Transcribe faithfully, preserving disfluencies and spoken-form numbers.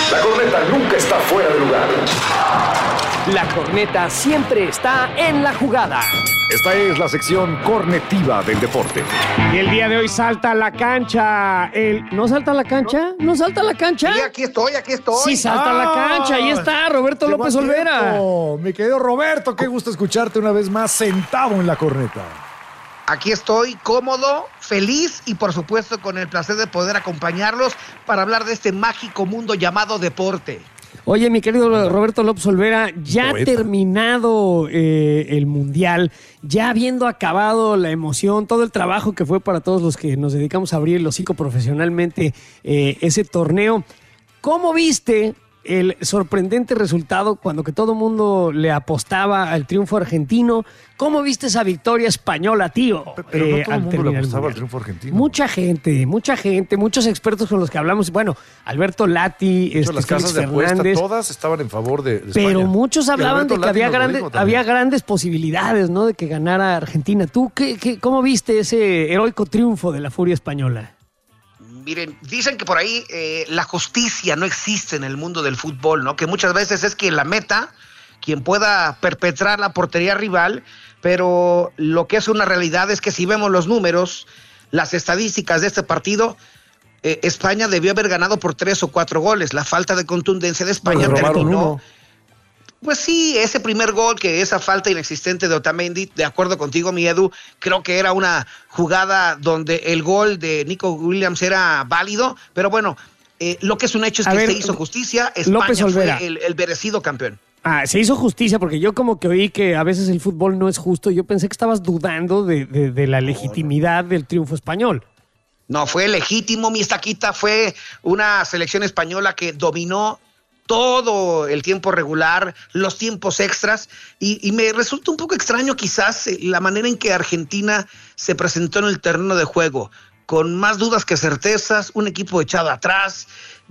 La corneta nunca está fuera de lugar. La corneta siempre está en la jugada. Esta es la sección cornetiva del deporte. Y el día de hoy salta a la cancha. El... ¿No salta a la cancha? ¿No salta a la cancha? Sí, aquí estoy, aquí estoy. Sí, salta a la cancha. Ahí está Roberto Llegó López a Olvera. tiempo. Mi querido Roberto, qué gusto escucharte una vez más sentado en la corneta. Aquí estoy, cómodo, feliz y por supuesto con el placer de poder acompañarlos para hablar de este mágico mundo llamado deporte. Oye, mi querido Roberto López Olvera, ya Poeta. terminado eh, el Mundial, ya habiendo acabado la emoción, todo el trabajo que fue para todos los que nos dedicamos a abrir el hocico profesionalmente eh, ese torneo, ¿cómo viste el sorprendente resultado cuando que todo el mundo le apostaba al triunfo argentino? ¿Cómo viste esa victoria española, tío? Pero no eh, todo al el mundo le terminar el apostaba al Mundial? triunfo argentino. Mucha gente, mucha gente, muchos expertos con los que hablamos. Bueno, Alberto Lati, De hecho, este, las casas Félix de apuesta Fernández. todas estaban en favor de, de Pero España. muchos Y hablaban Alberto de que Lati había nos lo grandes, dijo también. había grandes posibilidades, ¿no? De que ganara Argentina. ¿Tú qué, qué, cómo viste ese heroico triunfo de la furia española? Miren, dicen que por ahí eh, la justicia no existe en el mundo del fútbol, ¿no? Que muchas veces es quien la meta, quien pueda perpetrar la portería rival, pero lo que es una realidad es que si vemos los números, las estadísticas de este partido, eh, España debió haber ganado por tres o cuatro goles. La falta de contundencia de España Pues robaron terminó. uno. Pues sí, ese primer gol, que esa falta inexistente de Otamendi, de acuerdo contigo, mi Edu, creo que era una jugada donde el gol de Nico Williams era válido, pero bueno, eh, lo que es un hecho es A que ver, se hizo justicia, España López Olvera. fue el, el merecido campeón. Ah, se hizo justicia porque yo como que oí que a veces el fútbol no es justo. Yo pensé que estabas dudando de, de, de la legitimidad del triunfo español. No, fue legítimo, mi estaquita, fue una selección española que dominó todo el tiempo regular, los tiempos extras, y, y me resulta un poco extraño quizás eh, la manera en que Argentina se presentó en el terreno de juego, con más dudas que certezas, un equipo echado atrás.